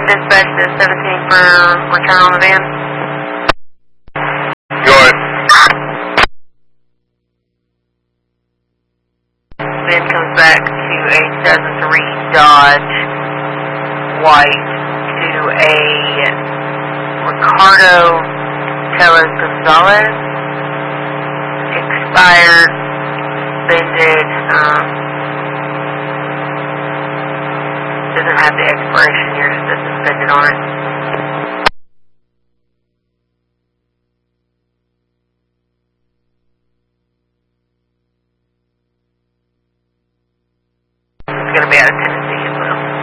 dispatch to 17 for return on the van. Go ahead. Van comes back to a 2003 Dodge White to a Ricardo Teles Gonzalez. Expired, suspended, doesn't have the expiration year, just suspended on it.